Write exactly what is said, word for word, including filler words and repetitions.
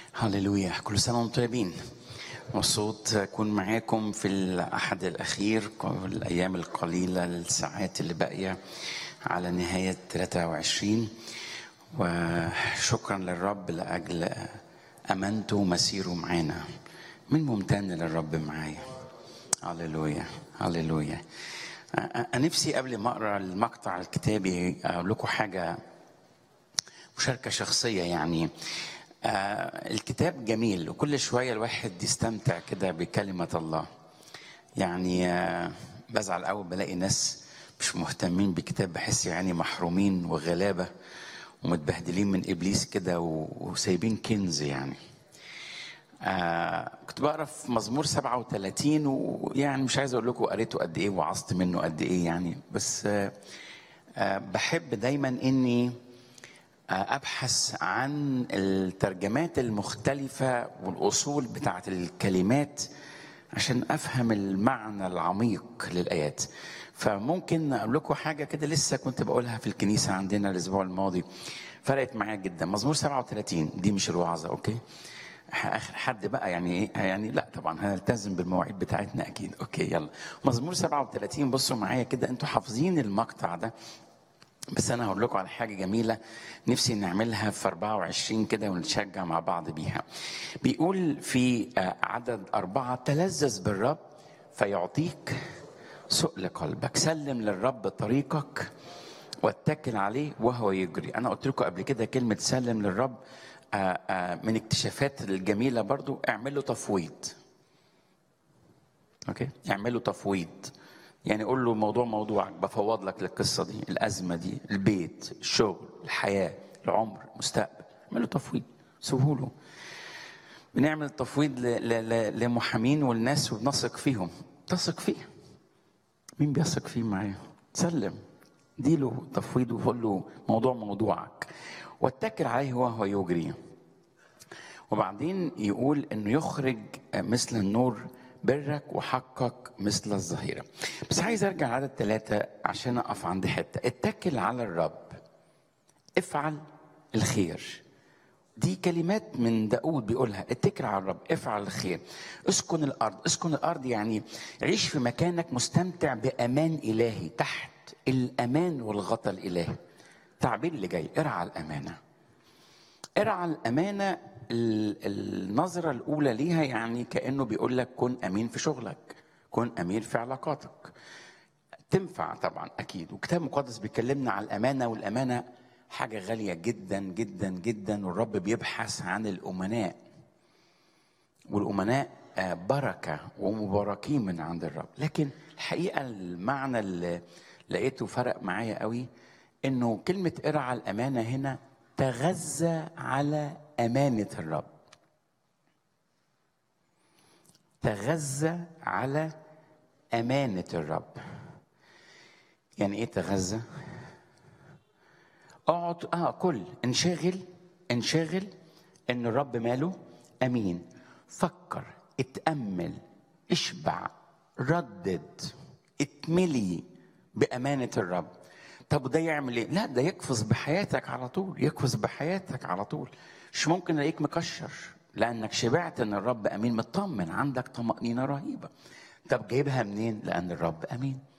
هللويا، كل سنة وانتم طيبين. مبسوط أكون معاكم في الأحد الأخير، الأيام القليلة الساعات اللي باقية على نهاية ثلاثة وعشرين، وشكرا للرب لأجل أمانته ومسيره معانا. من ممتن للرب معايا. هللويا هللويا. أنا نفسي قبل ما أقرأ المقطع الكتابي أقول لكم حاجة، مشاركة شخصية. يعني آه الكتاب جميل، وكل شوية الواحد يستمتع كده بكلمة الله. يعني آه بزعل قوي بلاقي ناس مش مهتمين بكتاب، بحس يعني محرومين وغلابة ومتبهدلين من إبليس كده وسايبين كنز. يعني آه كنت بقرا في مزمور سبعة وثلاثين، ويعني مش عايز أقول لكم قريته قد إيه وعظت منه قد إيه يعني، بس آه آه بحب دايما إني أبحث عن الترجمات المختلفة والأصول بتاعت الكلمات عشان أفهم المعنى العميق للآيات. فممكن أقول لكم حاجة كده لسه كنت بقولها في الكنيسة عندنا الأسبوع الماضي، فرقت معايا جدا. مزمور سبعة وثلاثين دي مش الوعظة، أوكي؟ آخر حد بقى يعني يعني لا طبعا هنلتزم بالمواعيد بتاعتنا أكيد. أوكي يلا، مزمور سبعة وثلاثين. بصوا معايا كده، أنتوا حافظين المقطع ده، بس أنا هقول لكم على حاجة جميلة نفسي نعملها في أربعة وعشرين كده ونتشجع مع بعض بيها. بيقول في عدد أربعة: تلذذ بالرب فيعطيك سؤل قلبك، سلم للرب طريقك واتكل عليه وهو يجري. أنا قلت لكم قبل كده كلمة سلم للرب من اكتشافات الجميلة برضو. اعملوا تفويض، أوكي؟ اعملوا تفويض، يعني قول له موضوع موضوعك، بفوض لك القصة دي، الأزمة دي، البيت، الشغل، الحياة، العمر، المستقبل. اعملوا تفويض، سيبوا له. بنعمل تفويض لمحامين والناس وبنثق فيهم. تثق فيه، مين بيثق فيه معايا؟ سلم، ديله تفويض وقول له موضوع موضوعك واتكل عليه وهو يجري. وبعدين يقول انه يخرج مثل النور برك وحقك مثل الظهيرة. بس عايز ارجع على الثلاثة عشان اقف عند حتة. اتكل على الرب، افعل الخير. دي كلمات من داود بيقولها. اتكل على الرب، افعل الخير. اسكن الارض. اسكن الارض يعني عيش في مكانك مستمتع بامان الهي، تحت الامان والغطاء الالهي. التعبير اللي جاي ارعى الامانة. ارعى الامانة، النظرة الأولى ليها يعني كأنه بيقول لك كن أمين في شغلك، كن أمين في علاقاتك. تنفع طبعا أكيد، وكتاب مقدس بيكلمنا على الأمانة، والأمانة حاجة غالية جدا جدا جدا، والرب بيبحث عن الأمناء، والأمناء بركة ومباركين من عند الرب. لكن الحقيقة المعنى اللي لقيته فرق معايا قوي إنه كلمة ارعى الأمانة هنا تغذى على أمانة الرب. تغذى على أمانة الرب. يعني إيه تغذى؟ اقعد اه كل انشغل انشغل إن الرب ماله أمين. فكر، اتأمل، اشبع، ردد، اتملي بأمانة الرب. طب ده يعمل ايه؟ لا ده يقفز بحياتك على طول، يقفز بحياتك على طول. مش ممكن الاقيك مكشر لانك شبعت ان الرب امين، مطمن، عندك طمأنينة رهيبة. طب جايبها منين؟ لان الرب امين.